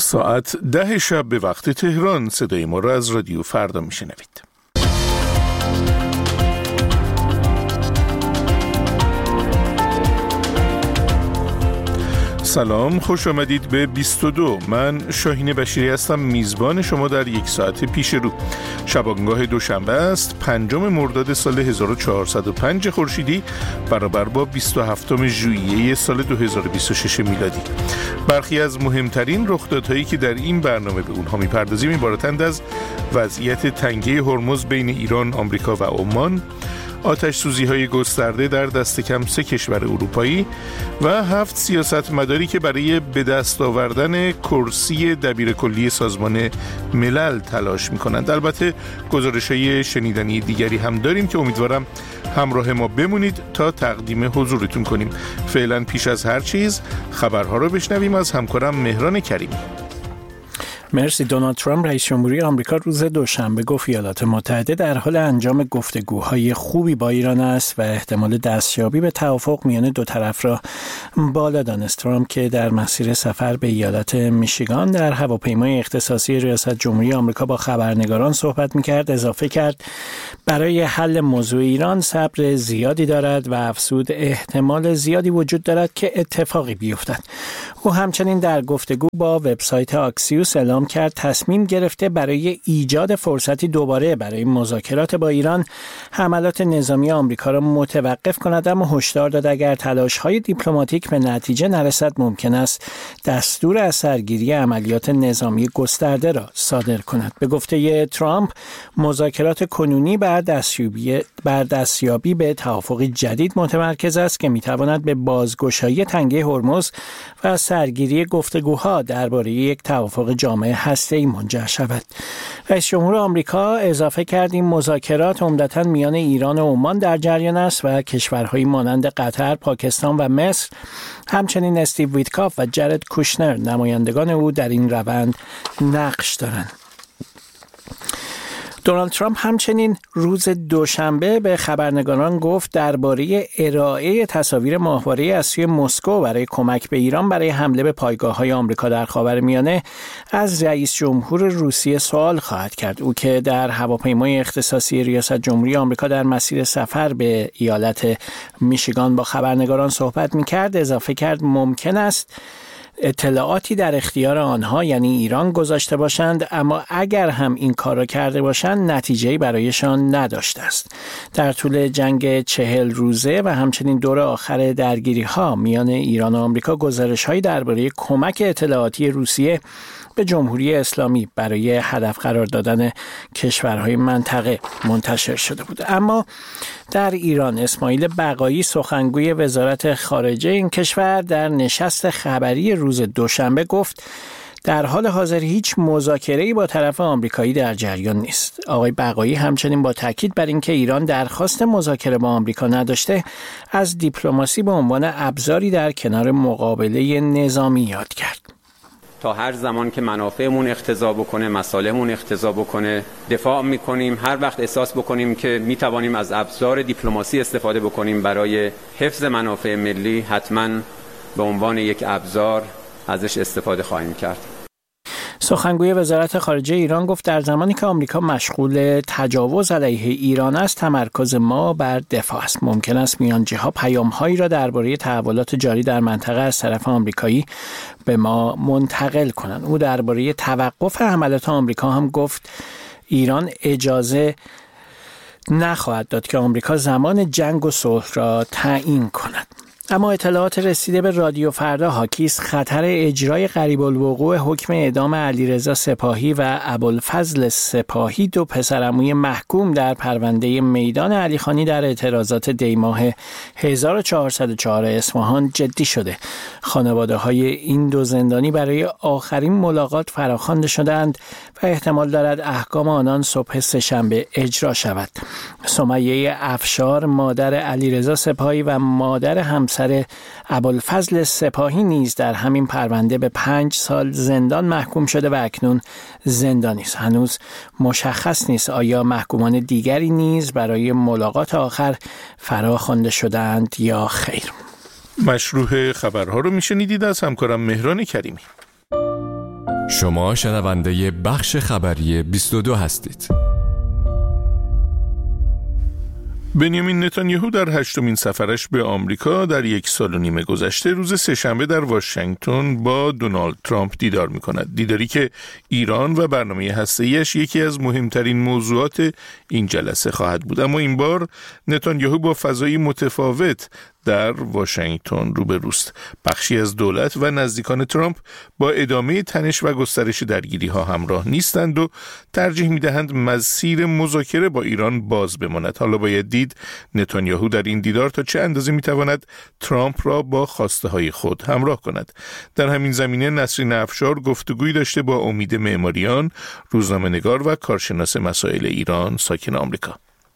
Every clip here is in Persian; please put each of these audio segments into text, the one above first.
ساعت 10 شب به وقت تهران صدای ما را از رادیو فردا میشنوید. سلام، خوش آمدید به 22. من شاهین بشیری هستم، میزبان شما در یک ساعت پیش رو. شبانگاه دوشنبه است، 5 مرداد سال 1405 خورشیدی برابر با 27 ژوئیه سال 2026 میلادی. برخی از مهمترین رخدادهایی که در این برنامه به اونها میپردازیم عبارتند از وضعیت تنگه هرمز بین ایران، آمریکا و عمان، آتش سوزی‌های گسترده در دست کم 3 کشور اروپایی و 7 سیاستمداری که برای به دست آوردن کرسی دبیرکلی سازمان ملل تلاش می‌کنند. البته گزارش‌های شنیدنی دیگری هم داریم که امیدوارم همراه ما بمونید تا تقدیم حضورتون کنیم. فعلا پیش از هر چیز خبرها رو بشنویم از همکارم مهران کریمی. مرسی. دونالد ترامپ رئیس جمهوری آمریکا روز دوشنبه گفت ایالات متحده در حال انجام گفتگوهای خوبی با ایران است و احتمال دستیابی به توافق میان دو طرف را بالا دانست. ترامپ که در مسیر سفر به ایالت میشیگان در هواپیمای اختصاصی ریاست جمهوری آمریکا با خبرنگاران صحبت میکرد، اضافه کرد برای حل موضوع ایران صبر زیادی دارد و افزود احتمال زیادی وجود دارد که اتفاقی بیفتد. او همچنین در گفتگو با وبسایت آکسیوس اعلام کرد تصمیم گرفته برای ایجاد فرصتی دوباره برای مذاکرات با ایران حملات نظامی آمریکا را متوقف کند، اما هشدار داد اگر تلاش‌های دیپلماتیک به نتیجه نرسد ممکن است دستور از سرگیری عملیات نظامی گسترده را صادر کند. به گفته ترامپ مذاکرات کنونی بر دستیابی به توافق جدید متمرکز است که می‌تواند به بازگشایی تنگه هرمز و سرگیری گفتگوها درباره یک توافق جامع هسته‌ای منجر شود. رئیس جمهور آمریکا اضافه کرد این مذاکرات عمدتاً میان ایران و عمان در جریان است و کشورهایی مانند قطر، پاکستان و مصر، همچنین استیو ویتکاف و جرد کوشنر نمایندگان او در این روند نقش دارند. دونالد ترامپ همچنین روز دوشنبه به خبرنگاران گفت درباره ارائه تصاویر ماهواره‌ای از سوی مسکو برای کمک به ایران برای حمله به پایگاه‌های آمریکا در خاورمیانه از رئیس جمهور روسیه سوال خواهد کرد. او که در هواپیمای اختصاصی ریاست جمهوری آمریکا در مسیر سفر به ایالت میشیگان با خبرنگاران صحبت می‌کرد، اضافه کرد ممکن است اطلاعاتی در اختیار آنها یعنی ایران گذاشته باشند، اما اگر هم این کار را کرده باشند نتیجه‌ای برایشان نداشته است. در طول جنگ 40 روزه و همچنین دور آخر درگیری‌ها میان ایران و آمریکا گزارش‌هایی درباره کمک اطلاعاتی روسیه به جمهوری اسلامی برای هدف قرار دادن کشورهای منطقه منتشر شده بود. اما در ایران اسماعیل بقایی سخنگوی وزارت خارجه این کشور در نشست خبری روز دوشنبه گفت در حال حاضر هیچ مذاکره‌ای با طرف آمریکایی در جریان نیست. آقای بقایی همچنین با تاکید بر اینکه ایران درخواست مذاکره با آمریکا نداشته از دیپلماسی به عنوان ابزاری در کنار مقابله نظامی یاد کرد. تا هر زمان که منافعمون اقتضا بکنه، مصالحمون اقتضا بکنه دفاع میکنیم. هر وقت احساس بکنیم که میتوانیم از ابزار دیپلماسی استفاده بکنیم برای حفظ منافع ملی، حتما به عنوان یک ابزار ازش استفاده خواهیم کرد. سخنگوی وزارت خارجه ایران گفت در زمانی که آمریکا مشغول تجاوز علیه ایران است تمرکز ما بر دفاع است. ممکن است میانجی‌ها پیام‌هایی را درباره تحولات جاری در منطقه از طرف آمریکایی به ما منتقل کنند. او درباره توقف حملات آمریکا هم گفت ایران اجازه نخواهد داد که آمریکا زمان جنگ و صلح را تعیین کند. اما اطلاعات رسیده به رادیو فردا حاکی است خطر اجرای قریب الوقوع حکم اعدام علیرضا سپاهی و ابوالفضل سپاهی، دو پسرعموی محکوم در پرونده میدان علیخانی در اعتراضات دیماه 1404 اصفهان جدی شده. خانواده‌های این دو زندانی برای آخرین ملاقات فراخوانده شدند و احتمال دارد احکام آنان صبح سه‌شنبه اجرا شود. سمیه افشار مادر علیرضا سپاهی و مادر همسر ابوالفضل سپاهی نیز در همین پرونده به 5 سال زندان محکوم شده و اکنون زندانی است. هنوز مشخص نیست آیا محکومان دیگری نیز برای ملاقات آخر فراخوانده شدند یا خیر. مشروع خبرها رو میشنیدید از همکارم مهران کریمی. شما شنونده بخش خبری 22 هستید. بنیامین نتانیاهو در 8مین سفرش به آمریکا در 1.5 سال گذشته روز سه‌شنبه در واشنگتن با دونالد ترامپ دیدار می‌کند. دیداری که ایران و برنامه هسته‌ایش یکی از مهمترین موضوعات این جلسه خواهد بود. اما این بار نتانیاهو با فضایی متفاوت در واشنگتن روبروست. بخشی از دولت و نزدیکان ترامپ با ادامه تنش و گسترش درگیری‌ها همراه نیستند و ترجیح می‌دهند مسیر مذاکره با ایران باز بماند. حالا باید دید نتانیاهو در این دیدار تا چه اندازه می‌تواند ترامپ را با خواسته‌های خود همراه کند. در همین زمینه نسرین افشار گفتگویی داشته با امید معماریان، روزنامه‌نگار و کارشناس مسائل ایران ساکن آمریکا.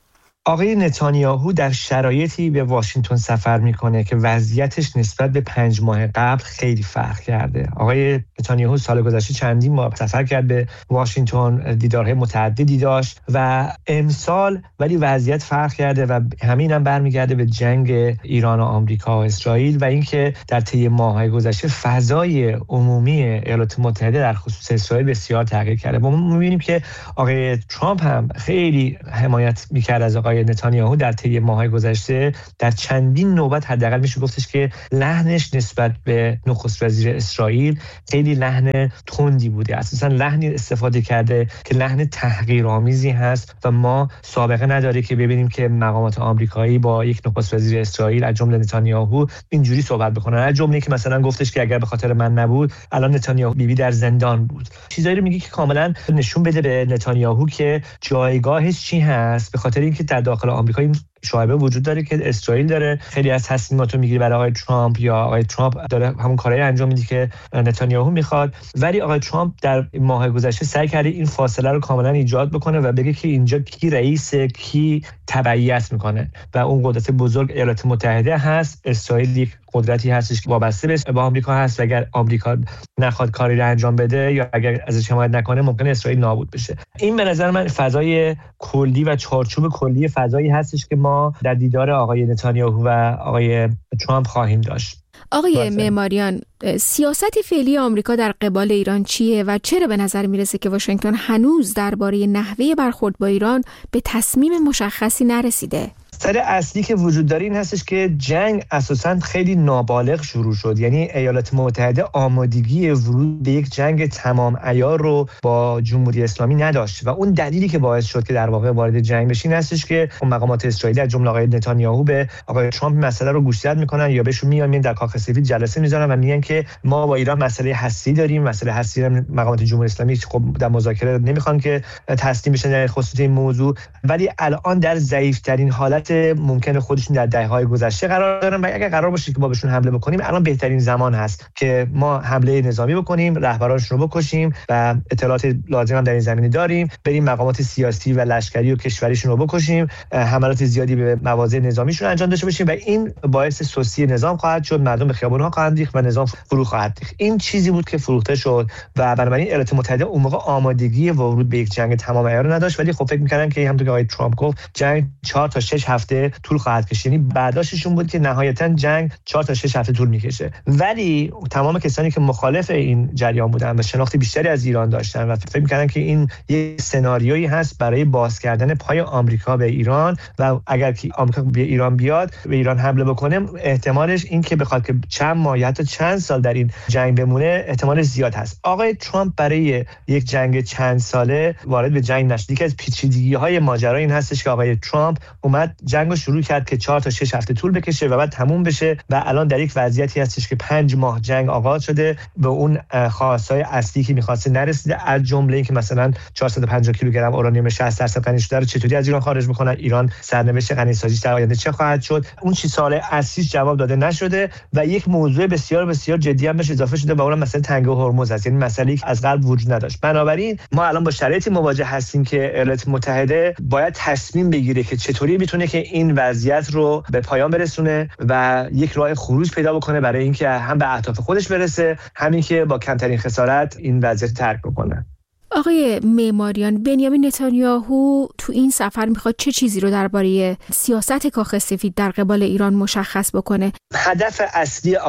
آقای نتانیاهو در شرایطی به واشنگتن سفر میکنه که وضعیتش نسبت به 5 ماه قبل خیلی فرق کرده. آقای نتانیاهو سال گذشته چندین بار سفر کرد به واشنگتن، دیدارهای متعددی داشت و امسال ولی وضعیت فرق کرده و همین هم برمیگرده به جنگ ایران و آمریکا و اسرائیل و اینکه در طی ماه‌های گذشته فضای عمومی ایالات متحده در خصوص اسرائیل بسیار تغییر کرده. ما می‌بینیم که آقای ترامپ هم خیلی حمایت می‌کرد از آقای نتانیاهو در طی ماه‌های گذشته. در چندین نوبت حداقل میشه گفتش که لحنش نسبت به نخست وزیر اسرائیل خیلی لحن تندی بوده. اساساً لحنی استفاده کرده که لحن تحقیرآمیزی هست و ما سابقه نداره که ببینیم که مقامات آمریکایی با یک نخست وزیر اسرائیل از جمله نتانیاهو اینجوری صحبت بکنن. از جمله که مثلا گفتش که اگر به خاطر من نبود الان نتانیاهو بیبی در زندان بود. چیزایی رو میگه که کاملا نشون بده به نتانیاهو که جایگاهش چی هست، به خاطر اینکه در داخل آمریکا این شایبه وجود داره که اسرائیل داره خیلی از تصمیمات رو میگیره برای آقای ترامپ یا آقای ترامپ داره همون کارهای انجام میده که نتانیاهو میخواد. ولی آقای ترامپ در ماه گذشته سعی کرده این فاصله رو کاملا ایجاد بکنه و بگه که اینجا کی رئیسه، کی تبعیت میکنه و اون قدرت بزرگ ایالات متحده هست. اسرائیل یک قدرتی هستش که وابسته به آمریکا هست و اگر آمریکا نخواد کاری رو انجام بده یا اگر ازش حمایت نکنه ممکنه اسرائیل نابود بشه. این به نظر من فضای کلی و چارچوب کلی فضایی هستش که ما در دیدار آقای نتانیاهو و آقای ترامپ خواهیم داشت. آقای معماریان، سیاست فعلی آمریکا در قبال ایران چیه و چرا به نظر میرسه که واشنگتن هنوز درباره نحوه برخورد با ایران به تصمیم مشخصی نرسیده؟ مسئله اصلی که وجود داره این هستش که جنگ اساساً خیلی نابالغ شروع شد. یعنی ایالات متحده آمادگی ورود به یک جنگ تمام عیار رو با جمهوری اسلامی نداشت و اون دلیلی که باعث شد که در واقع وارد جنگ بشه این هستش که مقامات اسرائیلی از جمله آقای نتانیاهو به آقای ترامپ مسئله رو گوشزد میکنن یا بهشون میان در کاخ سفید جلسه میذارن و میگن که ما با ایران مسئله هستی داریم. مسئله هستی رو مقامات جمهوری اسلامی خب در مذاکره نمیخوان که تسلیم بشن در خصوص این موضوع، ولی الان در ضعیف‌ترین حالت ممکنه خودشون در دهه‌های گذشته قرار دارن و اگر قرار باشه که ما بهشون حمله بکنیم الان بهترین زمان هست که ما حمله نظامی بکنیم، رهبرانشون رو بکشیم و اطلاعات لازم هم در این زمینه داریم، بریم مقامات سیاسی و لشکری و کشوریشون رو بکشیم، حملات زیادی به مواضع نظامیشون انجام داشته باشیم و این باعث سستی نظام خواهد شد، مردم به خیابون‌ها خواهند ریخت و نظام فرو خواهد ریخت. این چیزی بود که فروخته شد و بنابراین ایالات متحده اون موقع آمادگی ورود به یک جنگ تمام عیار نداشت، ولی خب فکر می‌کردن که همونطور که آقای ترامپ گفت جنگ 4 تا 6 هفته طول خواهد کشید. یعنی برداشتشون بود که نهایتاً جنگ 4 تا 6 هفته طول می‌کشه. ولی تمام کسانی که مخالف این جریان بودن و شناخت بیشتری از ایران داشتن و فکر می‌کردن که این یک سناریویی هست برای باز کردن پای آمریکا به ایران و اگر که آمریکا به ایران بیاد، به ایران حمله بکنه، احتمالش این که بخواد که چند ماه یا حتی چند سال در این جنگ بمونه احتمالش زیاد هست. آقای ترامپ برای یک جنگ چند ساله وارد به جنگ نشد. یکی از پیچیدگی‌های ماجرا این هستش که آقای ترامپ اومد جنگو شروع کرد که 4 تا 6 هفته طول بکشه و بعد تموم بشه و الان در یک وضعیتی هستش که 5 ماه جنگ آغاز شده، به اون خواستای اصلی که می‌خواسته نرسیده، از جمله اینکه مثلا 450 کیلوگرم اورانیوم 60% غنی شده رو چطوری از ایران خارج می‌کنن، ایران سرنوشت غنی‌سازیش در آینده چه خواهد شد، اون چیز سوال اصلیش جواب داده نشده و یک موضوع بسیار بسیار جدی هم بهش اضافه شده و اونم مسئله تنگه هرمز است. یعنی مسئله‌ای که از قبل وجود نداشت. بنابراین ما الان با شرایطی مواجه هستیم که ایالات متحده باید تصمیم بگیره که چطوری میتونه که این وضعیت رو به پایان برسونه و یک راه خروج پیدا بکنه برای اینکه هم به اهداف خودش برسه، همین که با کمترین خسارت این وضعیت ترک بکنه. آقای معماریان، بنیامین نتانیاهو تو این سفر میخواد چه چیزی رو درباره سیاست کاخ سفید در قبال ایران مشخص بکنه؟ هدف اصلی آقای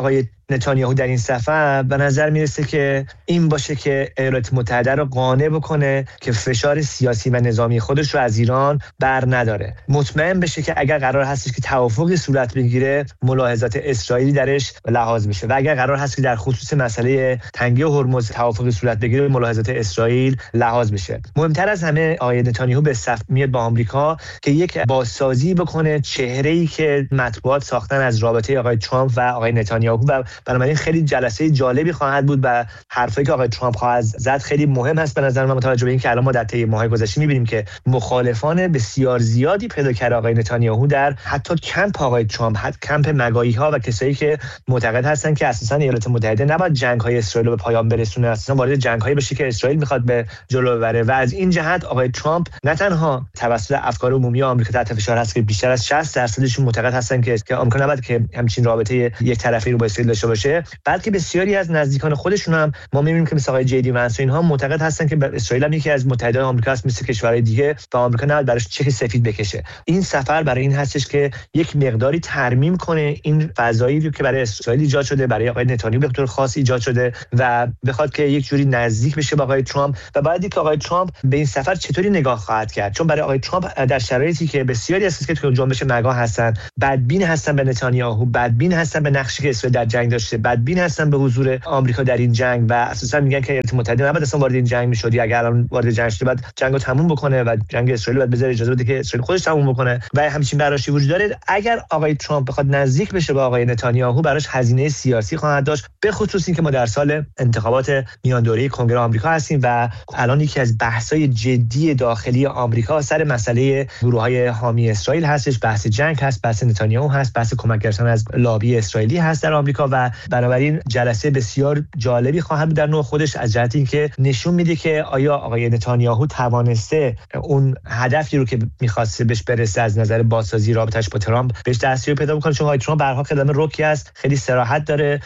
نتانیاهو در این سفر به نظر میرسه که این باشه که ایالات متحده رو قانع بکنه که فشار سیاسی و نظامی خودش رو از ایران بر نداره، مطمئن بشه که اگر قرار هستش که توافقی صورت بگیره ملاحظات اسرائیلی درش لحاظ میشه و اگر قرار هست که در خصوص مسئله تنگه هرمز توافقی صورت بگیره ملاحظات اسرائیل لحاظ بشه. مهمتر از همه آقای نتانیاهو به صف میاد با آمریکا که یک بازسازی بکنه چهره‌ای که مطبوعات ساختن از رابطه آقای ترامپ و آقای نتانیاهو و بنابراین خیلی جلسه جالبی خواهد بود و حرفی که آقای ترامپ خواهد زد خیلی مهم هست به نظر من، متوجه به این که الان ما در طی ماه‌های گذشته می‌بینیم که مخالفان بسیار زیادی پیدا کرده آقای نتانیاهو در حتی کمپ آقای ترامپ، حتی کمپ مگایی‌ها و کسایی که معتقد هستن که اساساً ایالات متحده نباید جنگ‌های اسرائیل رو به پایان برسونه، اساساً وارد جنگ‌هایی بشه که اسرائیل می‌خواد به جلو ببره و از این جهت آقای ترامپ نه تنها توسط افکار عمومی آمریکا تحت فشار هست که بیشتر از 60% معتقد هستن که آمریکا نباید که همچین رابطه یک طرفی رو با اسرائیل داشته باشه، بلکه بسیاری از نزدیکان خودشون هم ما می‌بینیم که مثل آقای جی دی وانس اینها معتقد هستن که اسرائیل هم یکی از متحدان آمریکا است مثل کشورهای دیگه و آمریکا نباید براش چک سفید بکشه. این سفر برای این هستش که یک مقداری ترمیم کنه این فضایی رو که برای اسرائیل ایجاد شده، برای آقای نتانیاهو به طور خاص ایجاد شده و بخواد که یک جوری نزدیک بشه با آقای ترامپ و بعد اینکه آقای ترامپ به این سفر چطوری نگاه خواهد کرد، چون برای آقای ترامپ در شرایطی که بسیاری از که تو جنبش مگا هستن، بدبین هستن به نتانیاهو، بدبین هستن به نقشی که اسرائیل در جنگ داشته، بدبین هستن به حضور آمریکا در این جنگ و اساسا میگن که ایالات متحده نباید اصلا وارد این جنگ میشد، اگر الان وارد جنگ شده بعد جنگو تموم بکنه و جنگ اسرائیل بعد بذاره اجازه بده که اسرائیل خودش تموم بکنه و همچین براشی وجود داره. اگر آقای ترامپ بخواد نزدیک بشه با آقای نتانیاهو براش هزینه سیاسی خواهد داشت، به خصوص اینکه ما در سال انتخابات میان دوره‌ای کنگره آمریکا هستیم و الان یکی از بحث‌های جدی داخلی آمریکا سر مسئله گروه‌های حامی اسرائیل هستش، بحث جنگ هست، بحث نتانیاهو هست، بحث کمک گرفتن از لابی اسرائیلی هست در آمریکا و بنابراین جلسه بسیار جالبی خواهد بود در نوع خودش از جهت اینکه نشون میده که آیا آقای نتانیاهو توانسته اون هدفی رو که می‌خواسته بهش برسه از نظر بازسازی رابطش با ترامپ بهش دستیابی پیدا بکنه، چون آقای ترامپ به هر حال خدمت رکی است، خیلی صراحت داره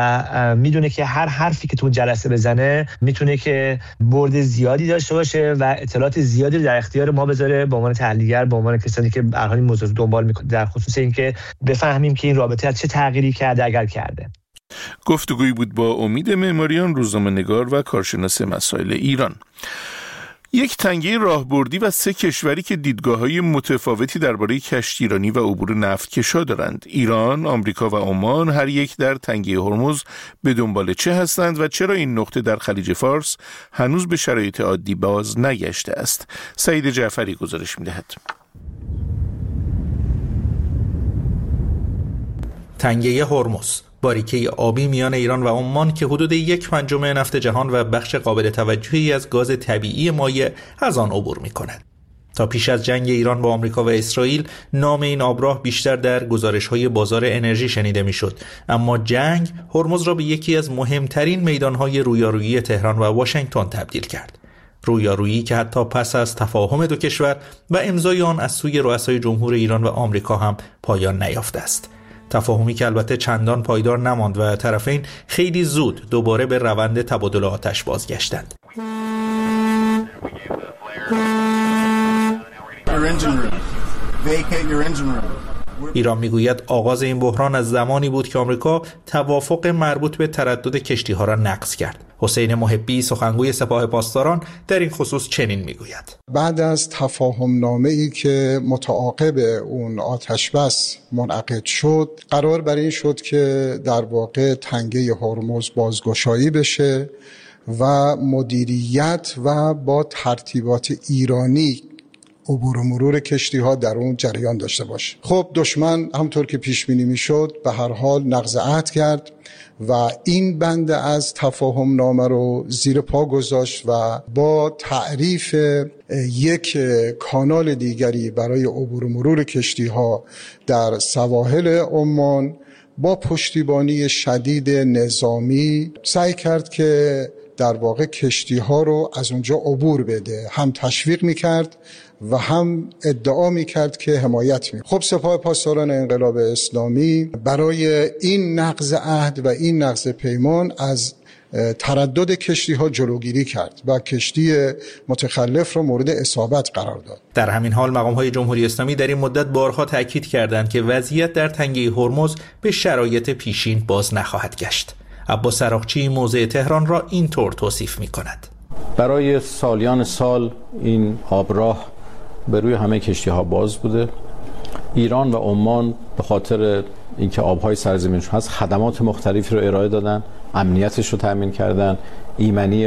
و میدونه که هر حرفی که تو جلسه بزنه میتونه که برد زیادی داشته باشه و اطلاعات زیادی رو در اختیار ما بذاره به عنوان تحلیلگر، به عنوان کسانی که به هر حال این موضوع رو دنبال می‌کنه در خصوص اینکه بفهمیم که این رابطه چه تغییری کرده اگر کرده. گفتگویی بود با امید معماریان، روزنامه‌نگار و کارشناس مسائل ایران. یک تنگه راهبردی و 3 کشوری که دیدگاه‌های متفاوتی درباره کشتیرانی و عبور نفتکشا دارند. ایران، آمریکا و عمان هر یک در تنگه هرمز به دنبال چه هستند و چرا این نقطه در خلیج فارس هنوز به شرایط عادی باز نگشته است؟ سعید جعفری گزارش می‌دهد. تنگه هرمز، باریکه آبی میان ایران و عمان که حدود 1/5 نفت جهان و بخش قابل توجهی از گاز طبیعی مایع از آن عبور می‌کند. تا پیش از جنگ ایران با آمریکا و اسرائیل نام این آبراه بیشتر در گزارش‌های بازار انرژی شنیده می‌شد، اما جنگ هرمز را به یکی از مهمترین میدان‌های رویارویی تهران و واشنگتن تبدیل کرد. رویارویی که حتی پس از تفاهم دو کشور و امضای آن از سوی رؤسای جمهور ایران و آمریکا هم پایان نیافته است. تفاهمی که البته چندان پایدار نماند و طرفین خیلی زود دوباره به روند تبادل آتش بازگشتند. ایران میگوید آغاز این بحران از زمانی بود که آمریکا توافق مربوط به تردد کشتی‌ها را نقض کرد. حسین محبی سخنگوی سپاه پاسداران در این خصوص چنین میگوید: بعد از تفاهم نامه‌ای که متعاقب اون آتش بس منعقد شد، قرار بر این شد که در واقع تنگه هرمز بازگشایی بشه و مدیریت و با ترتیبات ایرانی عبور و مرور کشتی ها در اون جریان داشته باشه. خب دشمن همطور که پیش بینی میشد به هر حال نقض عهد کرد و این بند از تفاهم نامه رو زیر پا گذاشت و با تعریف یک کانال دیگری برای عبور و مرور کشتی ها در سواحل عمان با پشتیبانی شدید نظامی سعی کرد که در واقع کشتی ها رو از اونجا عبور بده، هم تشویق میکرد و هم ادعا میکرد که حمایت میکنه. خب سپاه پاسداران انقلاب اسلامی برای این نقض عهد و این نقض پیمان از تردد کشتی ها جلوگیری کرد و کشتی متخلف را مورد اصابت قرار داد. در همین حال مقام‌های جمهوری اسلامی در این مدت بارها تاکید کردند که وضعیت در تنگه هرمز به شرایط پیشین باز نخواهد گشت. عباس عراقچی موضع تهران را اینطور توصیف می‌کند. برای سالیان سال این آبراه به روی همه کشتی‌ها باز بوده. ایران و عمان به خاطر اینکه آب‌های سرزمینشون هست خدمات مختلفی رو ارائه دادن، امنیتش رو تامین کردن، ایمنی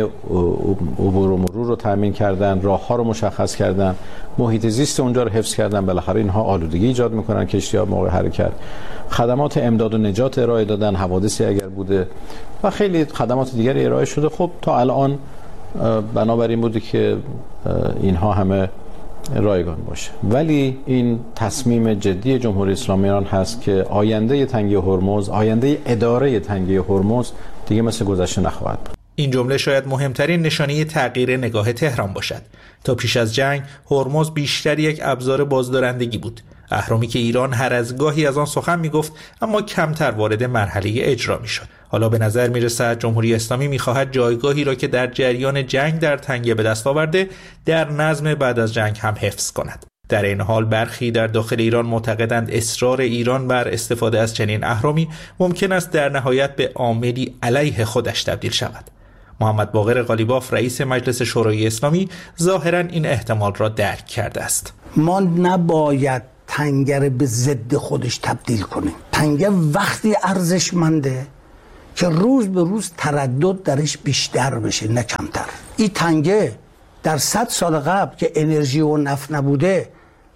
عبور و مرور رو تامین کردن، راه‌ها رو مشخص کردن، محیط زیست اونجا رو حفظ کردن. بالاخره اینها آلودگی ایجاد می‌کنن کشتی‌ها موقع حرکت. خدمات امداد و نجات ارائه دادن، حوادثی اگر بوده و خیلی خدمات دیگری ارائه شده. خب تا الان بنابراین بوده که اینها همه رایگان باشه، ولی این تصمیم جدی جمهوری اسلامی ایران هست که آینده تنگه هرمز، آینده اداره تنگه هرمز دیگه مثل گذشته نخواهد بود. این جمله شاید مهمترین نشانه تغییر نگاه تهران باشد. تا پیش از جنگ هرمز بیشتر یک ابزار بازدارندگی بود، اهرامی که ایران هر از گاهی از آن سخن میگفت اما کمتر وارد مرحله اجرا میشد. حالا به نظر میرسد جمهوری اسلامی میخواهد جایگاهی را که در جریان جنگ در تنگه به دست آورده در نظم بعد از جنگ هم حفظ کند. در این حال برخی در داخل ایران معتقدند اصرار ایران بر استفاده از چنین اهرامی ممکن است در نهایت به عاملی علیه خودش تبدیل شود. محمد باقر قالیباف رئیس مجلس شورای اسلامی ظاهراً این احتمال را درک کرده است. ما نباید تنگه به ضد خودش تبدیل کنیم. تنگه وقتی ارزشمنده که روز به روز تردد درش بیشتر بشه نه کمتر. این تنگه در 100 سال قبل که انرژی و نفت نبوده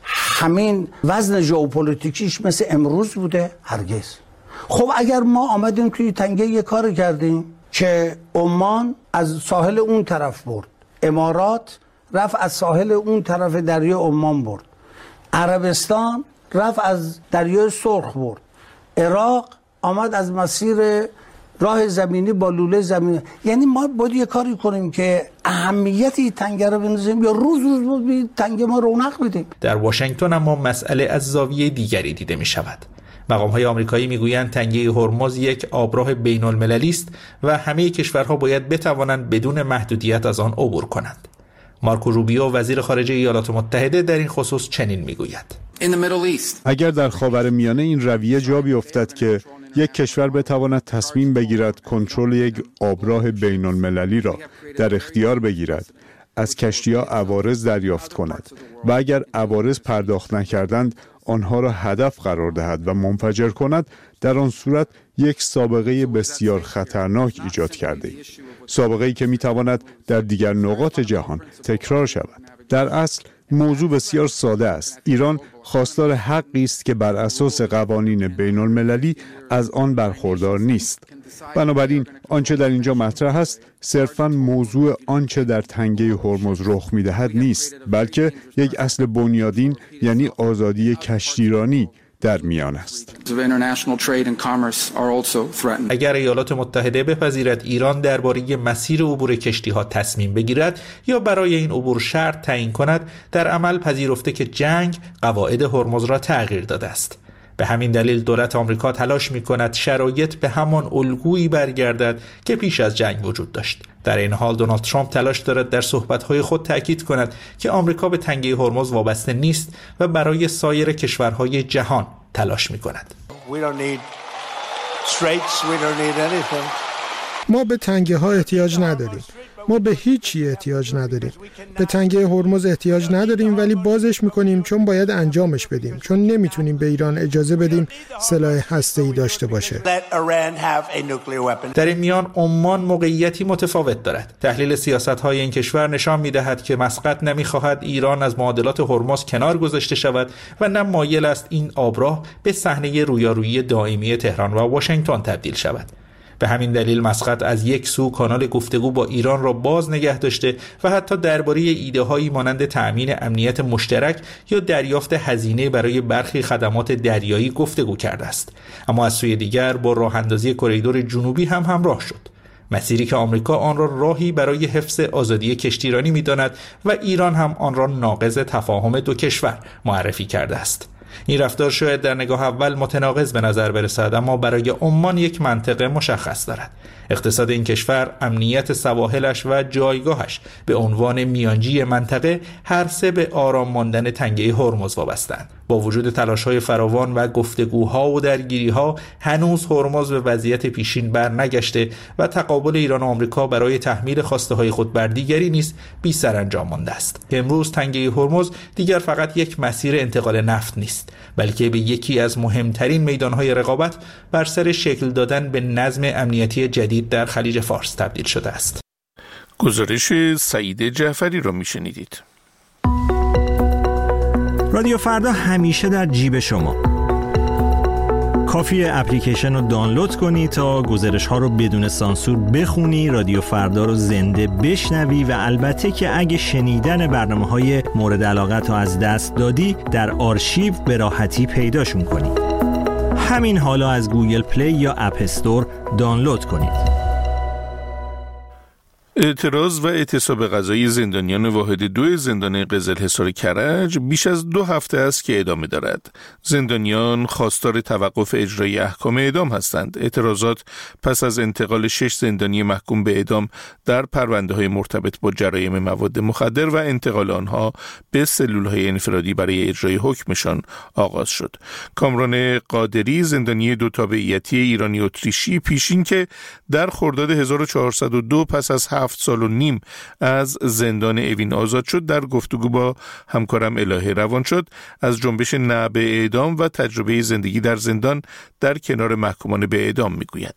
همین وزن ژئوپلیتیکیش مثل امروز بوده؟ هرگز. خب اگر ما آمدیم توی تنگه یه کار کردیم که عمان از ساحل اون طرف برد، امارات رفت از ساحل اون طرف دریای عمان برد، عربستان رفت از دریای سرخ برد، عراق آمد از مسیر راه زمینی با لوله زمینی. یعنی ما باید یه کاری کنیم که اهمیتی تنگه رو بنزیم یا روز روز به تنگه ما رونق بدیم. در واشنگتن اما مسئله از زاویه دیگری دیده می شود. مقام‌های آمریکایی میگویند تنگه هرمز یک آبراه بین‌المللی است و همه کشورها باید بتوانند بدون محدودیت از آن عبور کنند. مارکو روبیو وزیر خارجه ایالات متحده در این خصوص چنین میگوید: اگر در خاورمیانه این رویه جا بیفتد که یک کشور بتواند تصمیم بگیرد کنترل یک آبراه بین‌المللی را در اختیار بگیرد، از کشتی‌ها عوارض دریافت کند و اگر عوارض پرداخت نکردند آنها را هدف قرار دهد و منفجر کند، در آن صورت یک سابقه بسیار خطرناک ایجاد کرده ایم. سابقه‌ای که می‌تواند در دیگر نقاط جهان تکرار شود. در اصل موضوع بسیار ساده است. ایران خواستار حقی است که بر اساس قوانین بین‌المللی از آن برخوردار نیست. بنابراین آنچه در اینجا مطرح است صرفاً موضوع آنچه در تنگه هرمز رخ می‌دهد نیست، بلکه یک اصل بنیادین یعنی آزادی کشتیرانی در میان است. اگر ایالات متحده بپذیرد ایران درباره مسیر عبور کشتی‌ها تصمیم بگیرد یا برای این عبور شرط تعیین کند، در عمل پذیرفته که جنگ قواعد هرمز را تغییر داده است. به همین دلیل دولت آمریکا تلاش می‌کند شرایط به همان الگویی برگردد که پیش از جنگ وجود داشت. در این حال دونالد ترامپ تلاش دارد در صحبت‌های خود تاکید کند که آمریکا به تنگه هرمز وابسته نیست و برای سایر کشورهای جهان تلاش می‌کند. ما به تنگه ها احتیاج نداریم. ما به هیچی احتیاج نداریم. به تنگه هرمز احتیاج نداریم، ولی بازش میکنیم چون باید انجامش بدیم، چون نمیتونیم به ایران اجازه بدیم سلاح هسته‌ای داشته باشه. در این میان عمان موقعیتی متفاوت دارد. تحلیل سیاست‌های این کشور نشان می‌دهد که مسقط نمی‌خواهد ایران از معادلات هرمز کنار گذاشته شود و نه مایل است این آبراه به صحنه رویارویی دائمی تهران و واشنگتن تبدیل شود. به همین دلیل مسقط از یک سو کانال گفتگو با ایران را باز نگه داشته و حتی درباره ایده‌هایی مانند تأمین امنیت مشترک یا دریافت هزینه برای برخی خدمات دریایی گفتگو کرده است. اما از سوی دیگر با راه‌اندازی کریدور جنوبی هم همراه شد، مسیری که آمریکا آن را راهی برای حفظ آزادی کشتیرانی می‌داند و ایران هم آن را ناقض تفاهم دو کشور معرفی کرده است. این رفتار شاید در نگاه اول متناقض به نظر برسد، اما برای عمان یک منطقه مشخص دارد. اقتصاد این کشور، امنیت سواحلش و جایگاهش به عنوان میانجی منطقه هر سه به آرام ماندن تنگه هرمز وابسته‌اند. با وجود تلاش‌های فراوان و گفتگوها و درگیری‌ها هنوز هرمز به وضعیت پیشین برنگشته و تقابل ایران و آمریکا برای تحمیل خواسته‌های خود بر دیگری نیز بی سرانجام مانده است. امروز تنگه هرمز دیگر فقط یک مسیر انتقال نفت نیست، بلکه به یکی از مهمترین میدان‌های رقابت بر سر شکل دادن به نظم امنیتی جدید در خلیج فارس تبدیل شده است. گزارش سعید جعفری را میشنیدید. رادیو فردا همیشه در جیب شما. کافیه اپلیکیشن رو دانلود کنی تا گزارش ها رو بدون سانسور بخونی، رادیو فردا رو زنده بشنوی و البته که اگه شنیدن برنامه‌های مورد علاقت رو از دست دادی در آرشیو به راحتی پیداشون کنی. همین حالا از گوگل پلی یا اپ استور دانلود کنید. اعتراض و اعتصاب قضایی زندانیان واحد 2 زندان قزلحصار کرج بیش از 2 هفته است که ادامه دارد. زندانیان خواستار توقف اجرای احکام اعدام هستند. اعتراضات پس از انتقال 6 زندانی محکوم به اعدام در پرونده‌های مرتبط با جرایم مواد مخدر و انتقال آنها به سلول‌های انفرادی برای اجرای حکمشان آغاز شد. کامران قادری، زندانی 2 تابعیتی ایرانی اتریشی پیشین که در خرداد 1402 پس از 7 سال و نیم از زندان اوین آزاد شد، در گفتگو با همکارم الهه روان شد از جنبش نه به اعدام و تجربه زندگی در زندان در کنار محکومان به اعدام میگوید.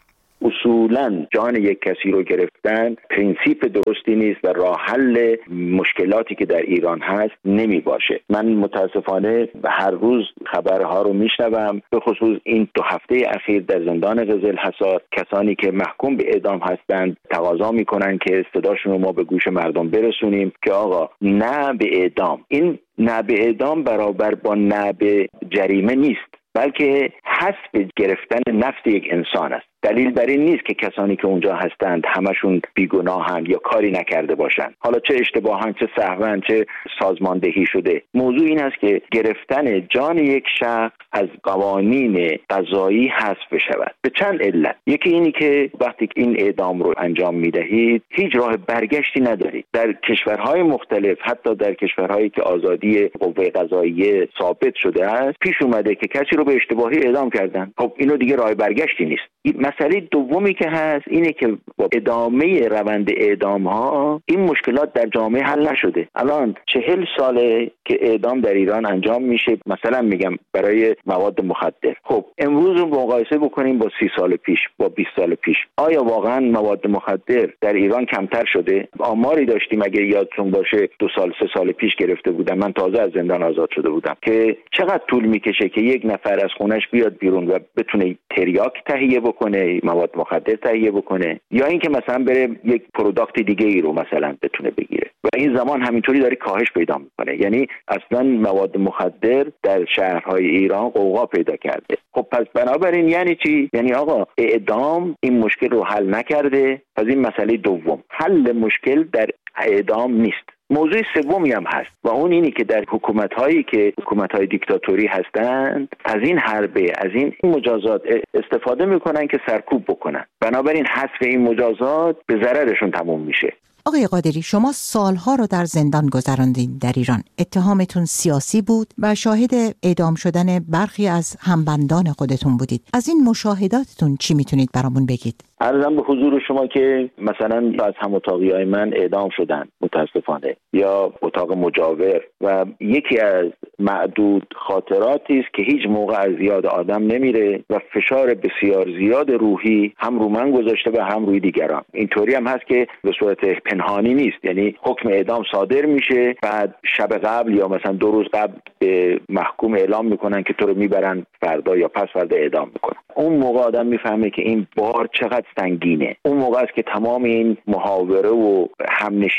اصولاً جان یک کسی رو گرفتن پرینسیپ درستی نیست و راه حل مشکلاتی که در ایران هست نمی باشه. من متاسفانه هر روز خبرها رو میشنوم، به خصوص این 2 هفته اخیر در زندان قزلحصار کسانی که محکوم به اعدام هستند تقاضا میکنن که صداشون رو ما به گوش مردم برسونیم که آقا نه به اعدام. این نه به اعدام برابر با نه به جریمه نیست، بلکه حسب گرفتن نفس یک انسان است. دلیل بر این نیست که کسانی که اونجا هستند همشون بیگناهند یا کاری نکرده باشند، حالا چه اشتباهن چه سهواً چه سازماندهی شده. موضوع این است که گرفتن جان یک شخص از قوانین قضایی حذف بشود به چند علت. یکی اینی که وقتی این اعدام رو انجام میدهید هیچ راه برگشتی ندارید. در کشورهای مختلف، حتی در کشورهایی که آزادی قوه قضاییه ثابت شده است، پیش اومده که کسی رو به اشتباهی اعدام کردن. خب اینو دیگه راه برگشتی نیست. مسئله دومی که هست اینه که با ادامه روند اعدام ها این مشکلات در جامعه حل نشده. الان 40 ساله که اعدام در ایران انجام میشه، مثلا میگم برای مواد مخدر. خب امروز رو مقایسه بکنیم با 30 سال پیش، با 20 سال پیش. آیا واقعا مواد مخدر در ایران کمتر شده؟ آماری داشتیم اگه یادتون باشه 2 سال 3 سال پیش گرفته بودم، من تازه از زندان آزاد شده بودم، که چقدر طول میکشه که یک نفر از خونش بیاد بیرون و بتونه تریاک تهیه بکنه، مواد مخدر تهیه بکنه، یا اینکه مثلا بره یک پروداکت دیگه ای رو مثلا بتونه بگیره. و این زمان همینطوری داره کاهش پیدا میکنه. یعنی اصلا مواد مخدر در شهرهای ایران قوقا پیدا کرده. خب پس بنابراین یعنی چی؟ یعنی آقا اعدام این مشکل رو حل نکرده. پس این مسئله دوم، حل مشکل در اعدام نیست. موضوع سومی هم هست و اون اینی که در حکومت‌هایی که حکومت‌های دیکتاتوری هستند از این حربه، از این مجازات استفاده میکنن که سرکوب بکنن. بنابراین حذف این مجازات به ضررشون تموم میشه. آقای قادری، شما سالها رو در زندان گذراندین در ایران. اتهامتون سیاسی بود و شاهد اعدام شدن برخی از همبندان خودتون بودید. از این مشاهداتتون چی میتونید برامون بگید؟ عرضم به حضور شما که مثلا از هم اتاقیای من اعدام شدن متاسفانه، یا اتاق مجاور، و یکی از معدود خاطراتی است که هیچ موقع از یاد آدم نمیره و فشار بسیار زیاد روحی هم رو من گذاشته و هم روی دیگران. اینطوری هم هست که به صورت پنهانی نیست، یعنی حکم اعدام صادر میشه، بعد شب قبل یا مثلا 2 روز قبل به محکوم اعلام میکنن که تو رو میبرن فردا یا پس فردا اعدام میکنن. اون موقع آدم میفهمه که این بار چقدر سنگینه. اون موقع است که تمام این محاوره و همنشینی با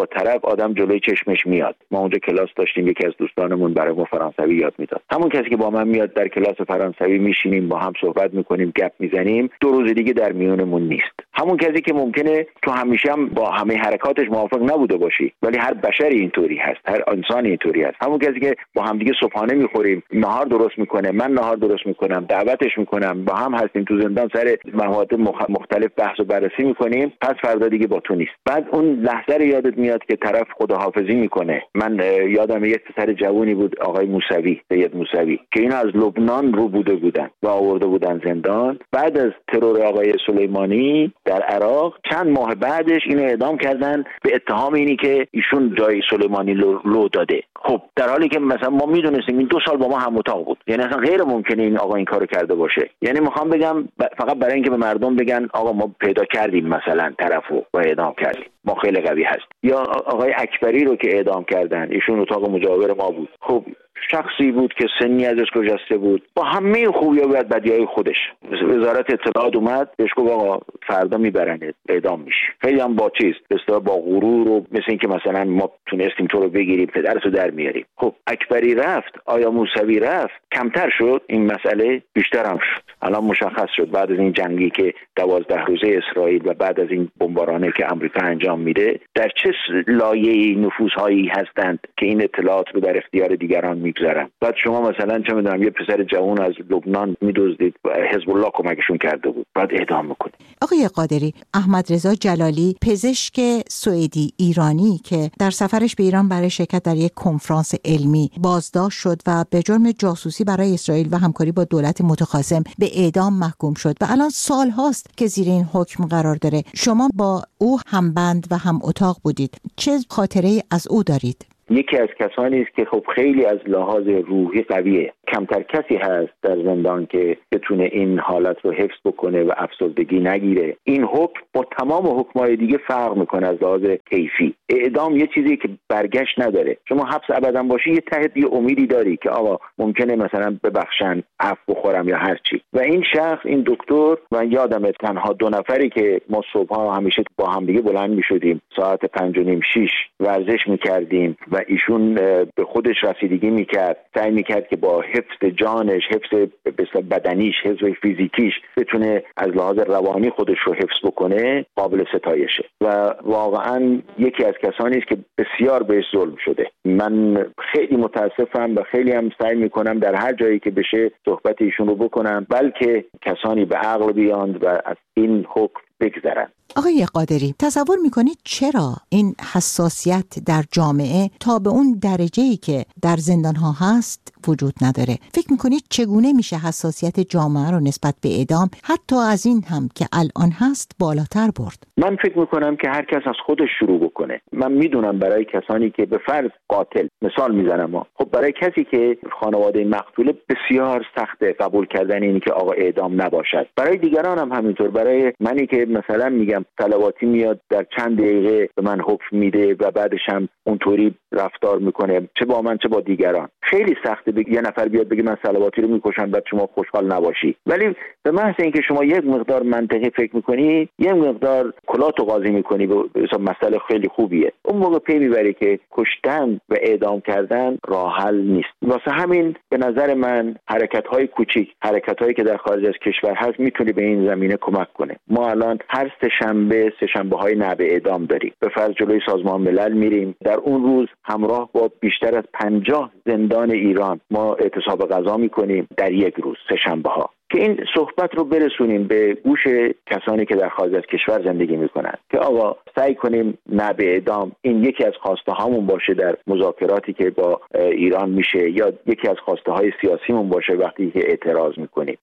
با طرف آدم جلوی چشمش میاد. ما اونجا کلاس داشتیم، یکی از دوستانمون برای ما فرانسوی یاد میداد. همون کسی که با من میاد در کلاس فرانسوی میشینیم با هم صحبت میکنیم، گپ میزنیم، 2 روز دیگه در میونمون نیست. همون کسی که ممکنه تو همیشه هم با همه حرکاتش موافق نبوده باشی، ولی هر بشری اینطوری هست، هر انسان اینطوری هست. همون کسی که با هم دیگه صبحانه میخوریم، نهار درست میکنه، من نهار درست میکنم، دعوتش میکنم، با هم هستیم تو زندان سر مواد مختلف بحث و بررسی میکنیم، پس فردا دیگه با تو نیست. بعد اون لحظه رو یادت میاد که طرف خداحافظی میکنه. من یادم یک پسر جوونی بود، آقای موسوی، سید موسوی، که اینا از لبنان رو بودن و آورده بودن زندان. بعد از ترور آقای سلیمانی در عراق چند ماه بعدش اینو اعدام کردن به اتهام اینی که ایشون جای سلیمانی لو داده. خب در حالی که مثلا ما میدونستیم این 2 سال با ما هم اتاق بود، یعنی اصلا غیر ممکنه این آقا این کارو کرده باشه. یعنی میخوام بگم فقط برای اینکه به مردم بگن آقا ما پیدا کردیم مثلا طرفو و اعدام کردیم، ما خیلی قوی هست. یا آقای اکبری رو که اعدام کردن، ایشون اتاق مجاور ما بود. خب شخصی بود که سنی ازش گذشته بود، با همه خوبی‌ها و بدیهای خودش. وزارت اطلاعات اومد بهش گفت آقا فردا میبرنت، اعدام میشی. خیلی هم با چیز با غرور و مثل اینکه مثلا ما تونستیم تو رو بگیریم، پدرتو در میاریم. خب اکبری رفت، آیا موسوی رفت، کمتر شد این مسئله؟ بیشتر هم شد. الان مشخص شد بعد از این جنگی که 12 روزه اسرائیل و بعد از این بمبارانی که آمریکا انجام میده، در چه لایه‌ای نفوذهایی هستند که این اطلاعات رو در اختیار دیگران میگذارن. بعد شما مثلا چه میدونم یه پسر جوان از لبنان میدزدید، حزب الله کمکشون کرده بود، بعد اعدام میکنید. آقای قادری، احمد رضا جلالی، پزشک سوئدی ایرانی که در سفرش به ایران برای شرکت در یک کنفرانس علمی بازداشت شد و به جرم جاسوسی برای اسرائیل و همکاری با دولت متخاصم به اعدام محکوم شد و الان سال هاست که زیر این حکم قرار داره. شما با او همبند و هم اتاق بودید، چه خاطره‌ای از او دارید؟ یکی از کسانی است که خب خیلی از لحاظ روحی قویه. کمتر کسی هست در زندان که بتونه این حالت رو حفظ بکنه و افسردگی نگیره. این حکم با تمام حکم‌های دیگه فرق میکنه از لحاظ کیفی. اعدام یه چیزی که برگشت نداره. شما حبس ابداً باشی یه ته یه امیدی داری که آقا ممکنه مثلا ببخشن، عفو بخورم یا هر چی. و این شخص، این دکتر، من یادمه تنها 2 نفری که ما صبح‌ها همیشه با هم دیگه بلند می‌شدیم ساعت 5:30 6 ورزش می‌کردیم و ایشون به خودش رسیدگی میکرد، سعی میکرد که با حفظ جانش، حفظ بدنیش، حفظ فیزیکیش بتونه از لحاظ روانی خودش رو حفظ بکنه، قابل ستایشه و واقعا یکی از کسانی است که بسیار بهش ظلم شده. من خیلی متاسفم و خیلی هم سعی میکنم در هر جایی که بشه صحبت ایشون رو بکنم، بلکه کسانی به عقل بیاند و از این حکم بگذرن. آقای قادری، تصور میکنید چرا این حساسیت در جامعه تا به اون درجه‌ای که در زندان‌ها هست وجود نداره؟ فکر میکنید چگونه میشه حساسیت جامعه رو نسبت به اعدام حتی از این هم که الان هست بالاتر برد؟ من فکر میکنم که هر کس از خودش شروع بکنه. من میدونم برای کسانی که به فرض قاتل، مثال میزنم، خب برای کسی که خانواده مقتول بسیار سخته قبول کردن اینی که آقا اعدام نباشد. برای دیگران هم همینطور. برای منی که مثلا میگم صلواتی میاد در چند دقیقه به من حکم میده و بعدش هم اونطوری رفتار میکنه، چه با من چه با دیگران. خیلی سخته یه نفر بیاد بگه من صلواتی رو میکشم بعد شما خوشحال نباشی. ولی به محض اینکه شما یک مقدار منطقی فکر میکنی، یک مقدار کلاتو قاضی میکنی، به مسئله خیلی خوبیه. اون موقع پی میبری که کشتن و اعدام کردن راه حل نیست. واسه همین به نظر من حرکت‌های کوچیک، حرکت‌هایی که در خارج از کشور هست میتونه به این زمینه کمک کنه. ما الان هر سه‌شنبه‌های نعب اعدام داریم. به فرض جلوی سازمان ملل میریم، در اون روز همراه با بیشتر از 50 زندان ایران ما اعتصاب غذا میکنیم در یک روز، سه‌شنبه‌ها، که این صحبت رو برسونیم به گوش کسانی که در خارج از کشور زندگی میکنن که آقا سعی کنیم نعب اعدام این یکی از خواسته هامون باشه در مذاکراتی که با ایران میشه، یا یکی از خواسته های سیاسیمون باشه وقتی که اعتراض میکنیم.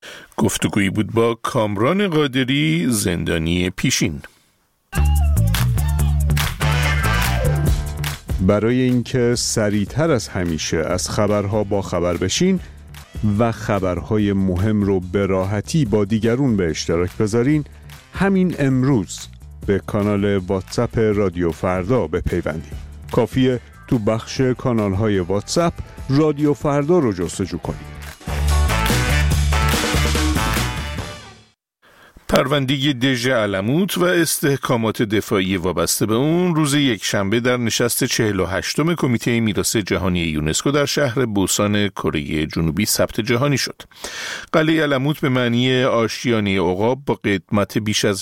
گفتگویی بود با کامران قادری، زندانی پیشین. برای اینکه سریعتر از همیشه از خبرها با خبر بشین و خبرهای مهم رو به راحتی با دیگرون به اشتراک بذارین، همین امروز به کانال واتساپ رادیو فردا بپیوندید. کافیه تو بخش کانالهای واتساپ رادیو فردا رو جستجو کنید. پرونده دژ علموت و استحکامات دفاعی وابسته به اون روز یکشنبه در نشست 48م کمیته میراث جهانی یونسکو در شهر بوسان کره جنوبی ثبت جهانی شد. قلعه علموت به معنی آشیانه عقاب با قدمت بیش از